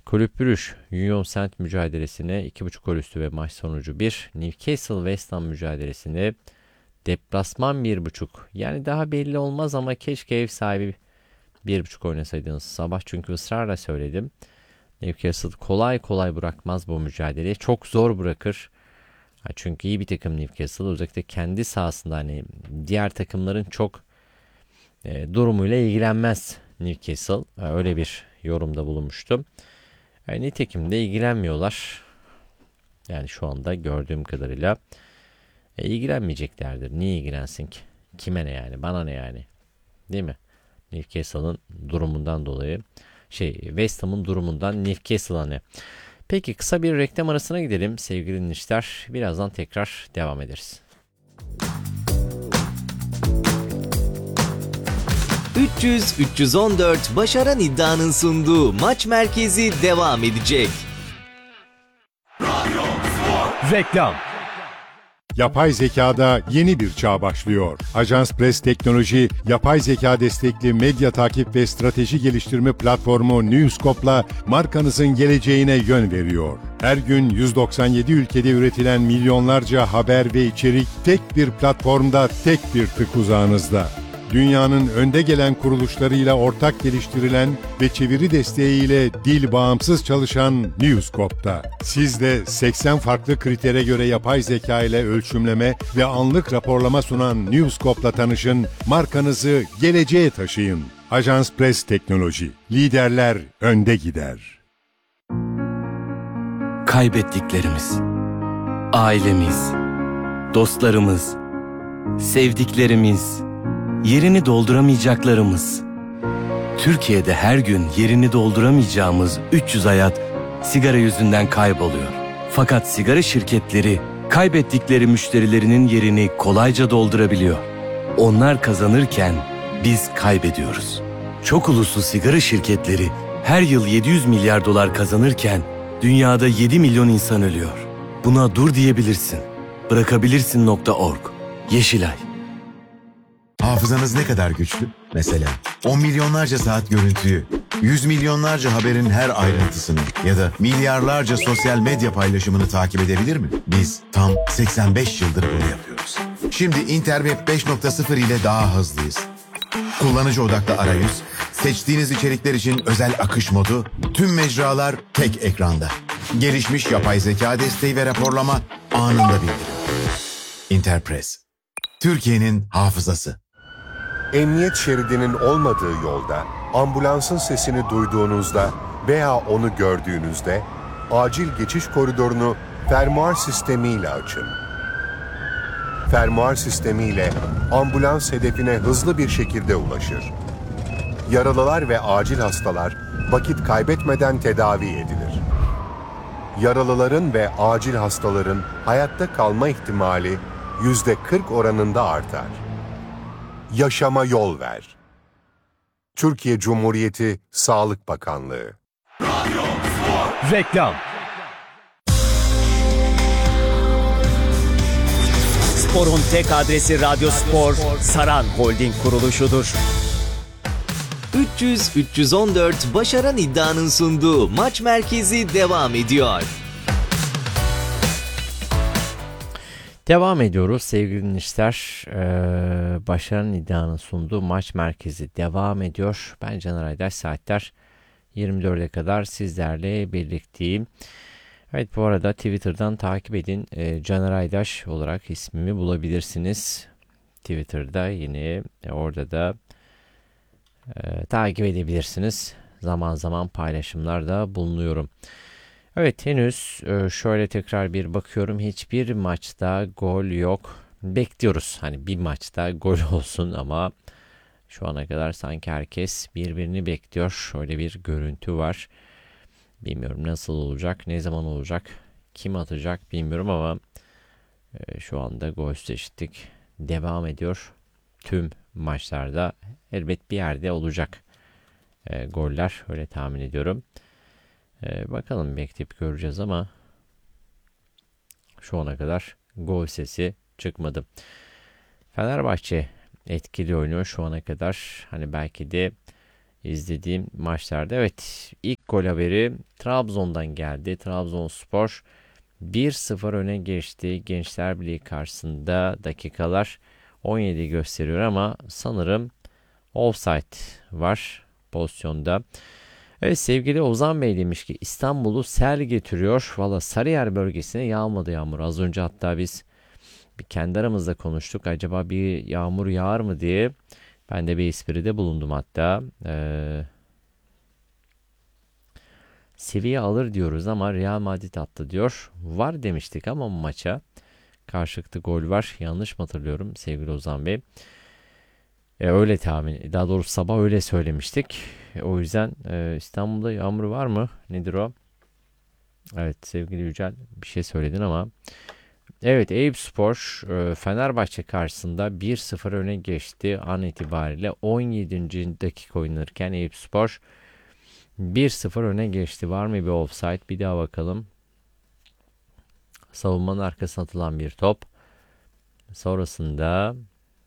Kulüp Brugge, Union Saint mücadelesine 2.5 gol üstü ve maç sonucu 1. Newcastle West Ham mücadelesine deplasman 1.5. Yani daha belli olmaz ama keşke ev sahibi 1.5 oynasaydınız sabah, çünkü ısrarla söyledim. Newcastle kolay kolay bırakmaz bu mücadeleyi. Çok zor bırakır. Çünkü iyi bir takım Newcastle. Özellikle kendi sahasında hani diğer takımların çok durumuyla ilgilenmez Newcastle. Öyle bir yorumda bulunmuştum. Nitekim de ilgilenmiyorlar. Yani şu anda gördüğüm kadarıyla ilgilenmeyeceklerdir. Niye ilgilensin ki? Kime ne yani? Bana ne yani? Değil mi? Newcastle'ın durumundan dolayı. West Ham'ın durumundan Newcastle'a ne? Peki kısa bir reklam arasına gidelim sevgili dinleyiciler. Birazdan tekrar devam ederiz. 300-314 Başaran İddia'nın sunduğu Maç Merkezi devam edecek. Reklam. Yapay zekada yeni bir çağ başlıyor. Ajans Press Teknoloji, yapay zeka destekli medya takip ve strateji geliştirme platformu Newscope'la markanızın geleceğine yön veriyor. Her gün 197 ülkede üretilen milyonlarca haber ve içerik tek bir platformda, tek bir tık uzağınızda. Dünyanın önde gelen kuruluşlarıyla ortak geliştirilen ve çeviri desteğiyle dil bağımsız çalışan Newscope'da. Siz de 80 farklı kritere göre yapay zeka ile ölçümleme ve anlık raporlama sunan Newscope'la tanışın, markanızı geleceğe taşıyın. Ajans Press Teknoloji. Liderler önde gider. Kaybettiklerimiz, ailemiz, dostlarımız, sevdiklerimiz, yerini dolduramayacaklarımız. Türkiye'de her gün yerini dolduramayacağımız 300 hayat sigara yüzünden kayboluyor. Fakat sigara şirketleri kaybettikleri müşterilerinin yerini kolayca doldurabiliyor. Onlar kazanırken biz kaybediyoruz. Çok uluslu sigara şirketleri her yıl 700 milyar dolar kazanırken dünyada 7 milyon insan ölüyor. Buna dur diyebilirsin. Bırakabilirsin.org. Yeşilay. Hafızanız ne kadar güçlü? Mesela 10 milyonlarca saat görüntüyü, 100 milyonlarca haberin her ayrıntısını ya da milyarlarca sosyal medya paylaşımını takip edebilir mi? Biz tam 85 yıldır bunu yapıyoruz. Şimdi Interweb 5.0 ile daha hızlıyız. Kullanıcı odaklı arayüz, seçtiğiniz içerikler için özel akış modu, tüm mecralar tek ekranda. Gelişmiş yapay zeka desteği ve raporlama anında bildirim. Interpress. Türkiye'nin hafızası. Emniyet şeridinin olmadığı yolda, ambulansın sesini duyduğunuzda veya onu gördüğünüzde acil geçiş koridorunu fermuar sistemiyle açın. Fermuar sistemiyle ambulans hedefine hızlı bir şekilde ulaşır. Yaralılar ve acil hastalar vakit kaybetmeden tedavi edilir. Yaralıların ve acil hastaların hayatta kalma ihtimali %40 oranında artar. Yaşama yol ver. Türkiye Cumhuriyeti Sağlık Bakanlığı. Reklam. Spor'un tek adresi Radyo Spor, Saran Holding kuruluşudur. 300-314 Başaran İddia'nın sunduğu Maç Merkezi devam ediyor. Devam ediyoruz sevgili dinleyiciler. Başaran İddia'nın sunduğu Maç Merkezi devam ediyor. Ben Caner Aydaş, saatler 24'e kadar sizlerle birlikteyim. Evet, bu arada Twitter'dan takip edin. Caner Aydaş olarak ismimi bulabilirsiniz. Twitter'da yine orada da takip edebilirsiniz. Zaman zaman paylaşımlarda bulunuyorum. Evet, henüz şöyle tekrar bir bakıyorum. Hiçbir maçta gol yok. Bekliyoruz. Hani bir maçta gol olsun ama şu ana kadar sanki herkes birbirini bekliyor. Şöyle bir görüntü var. Bilmiyorum nasıl olacak, ne zaman olacak, kim atacak bilmiyorum ama şu anda golsüz eşitlik devam ediyor. Tüm maçlarda elbet bir yerde olacak goller, öyle tahmin ediyorum. Bakalım, bekleyip göreceğiz ama şu ana kadar gol sesi çıkmadı. Fenerbahçe etkili oynuyor şu ana kadar. Hani belki de izlediğim maçlarda, evet, ilk İlk gol haberi Trabzon'dan geldi. Trabzonspor 1-0 öne geçti. Gençler Birliği karşısında dakikalar 17 gösteriyor ama sanırım offside var pozisyonda. Evet, sevgili Ozan Bey demiş ki İstanbul'u sel getiriyor. Valla Sarıyer bölgesine yağmadı yağmur. Az önce hatta biz bir kendi aramızda konuştuk. Acaba bir yağmur yağar mı diye. Ben de bir espride bulundum hatta. Seviye alır diyoruz ama Real Madrid attı diyor. Var demiştik ama maça karşılıklı gol var. Yanlış mı hatırlıyorum sevgili Ozan Bey? Öyle tahmin. Daha doğrusu sabah öyle söylemiştik. O yüzden İstanbul'da yağmur var mı? Nedir o? Evet sevgili Yücel bir şey söyledin ama. Evet, Eyüpspor Fenerbahçe karşısında 1-0 öne geçti an itibariyle 17. dakika oynanırken Eyüpspor 1-0 öne geçti. Var mı bir offside? Bir daha bakalım. Savunmanın arkasına atılan bir top. Sonrasında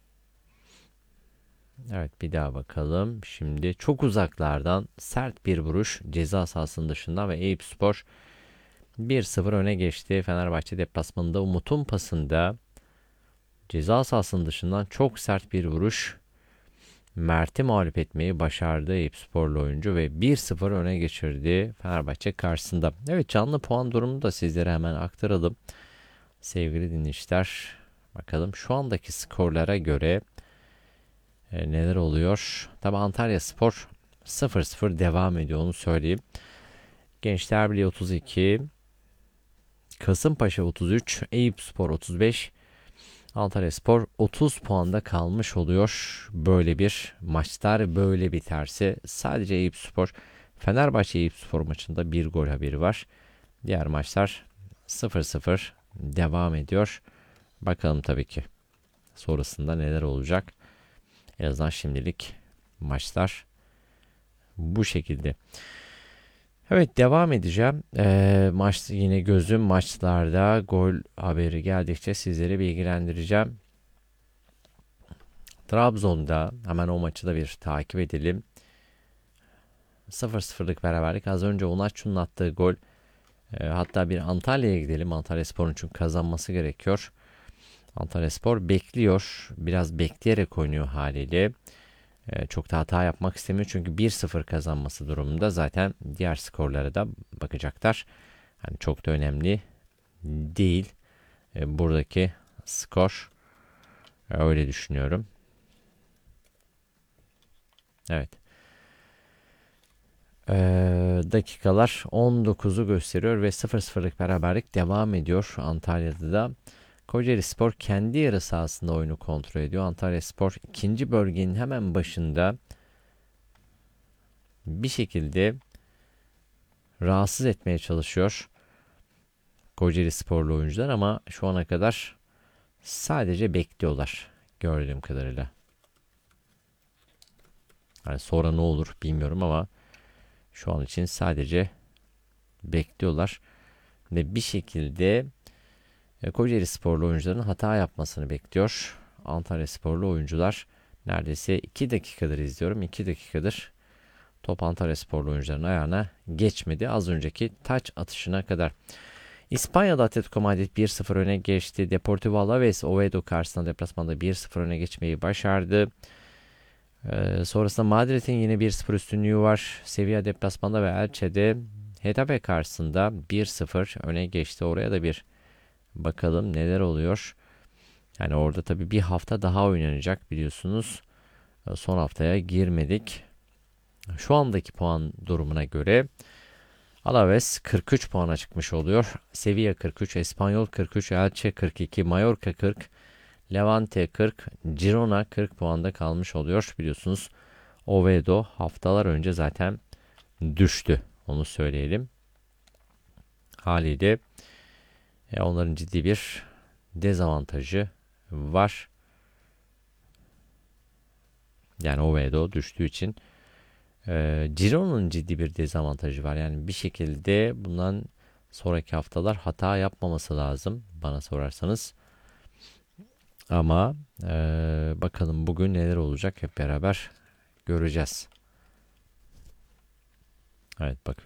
evet bir daha bakalım. Şimdi çok uzaklardan sert bir vuruş ceza sahasının dışından ve Eyüpspor 1-0 öne geçti. Fenerbahçe deplasmanında Umut'un pasında ceza sahasının dışından çok sert bir vuruş Mert'i mağlup etmeyi başardı Eyüpsporlu oyuncu ve 1-0 öne geçirdi Fenerbahçe karşısında. Evet, canlı puan durumunu da sizlere hemen aktaralım. Sevgili dinleyiciler, bakalım şu andaki skorlara göre neler oluyor. Tabi Antalyaspor 0-0 devam ediyor, onu söyleyeyim. Gençler Birliği 32, Kasımpaşa 33, Eyüpspor 35, Antalyaspor 30 puanda kalmış oluyor. Böyle bir maçlar böyle biterse sadece Eyüpspor, Fenerbahçe Eyüpspor maçında bir gol haberi var. Diğer maçlar 0-0 devam ediyor. Bakalım tabii ki sonrasında neler olacak. En azından şimdilik maçlar bu şekilde. Evet, devam edeceğim. Maç yine gözüm maçlarda gol haberi geldikçe sizleri bilgilendireceğim. Trabzon'da hemen o maçı da bir takip edelim. 0-0'lık beraberlik. Az önce Onaçu'nun attığı gol. Hatta bir Antalya'ya gidelim. Antalyaspor'un çünkü kazanması gerekiyor. Antalyaspor bekliyor. Biraz bekleyerek oynuyor haliyle. Çok da hata yapmak istemiyor. Çünkü 1-0 kazanması durumunda zaten diğer skorlara da bakacaklar. Yani çok da önemli değil. Buradaki skor. Öyle düşünüyorum. Evet. Dakikalar 19'u gösteriyor ve 0-0'lık beraberlik devam ediyor Antalya'da da. Kocaelispor kendi yarı sahasında oyunu kontrol ediyor. Antalyaspor ikinci bölgenin hemen başında bir şekilde rahatsız etmeye çalışıyor Kocaelisporlu oyuncular ama şu ana kadar sadece bekliyorlar gördüğüm kadarıyla. Yani sonra ne olur bilmiyorum ama şu an için sadece bekliyorlar ve bir şekilde Kocaelisporlu oyuncuların hata yapmasını bekliyor. Antalyasporlu oyuncular neredeyse 2 dakikadır izliyorum. 2 dakikadır top Antalyasporlu oyuncuların ayağına geçmedi. Az önceki taç atışına kadar. İspanya'da Atletico Madrid 1-0 öne geçti. Deportivo Alaves Oviedo karşısında deplasmanda 1-0 öne geçmeyi başardı. Sonrasında Madrid'in yine 1-0 üstünlüğü var. Sevilla deplasmanda ve Elche'de Getafe karşısında 1-0 öne geçti. Oraya da bir bakalım neler oluyor. Yani orada tabii bir hafta daha oynanacak biliyorsunuz. Son haftaya girmedik. Şu andaki puan durumuna göre Alaves 43 puana çıkmış oluyor. Sevilla 43, Espanyol 43, Elche 42, Mallorca 40, Levante 40, Girona 40 puanda kalmış oluyor. Biliyorsunuz Oviedo haftalar önce zaten düştü. Onu söyleyelim. Haliyle onların ciddi bir dezavantajı var. Yani Oviedo düştüğü için Girona'nın ciddi bir dezavantajı var. Yani bir şekilde bundan sonraki haftalar hata yapmaması lazım bana sorarsanız. Ama bakalım bugün neler olacak hep beraber göreceğiz. Evet, bakın.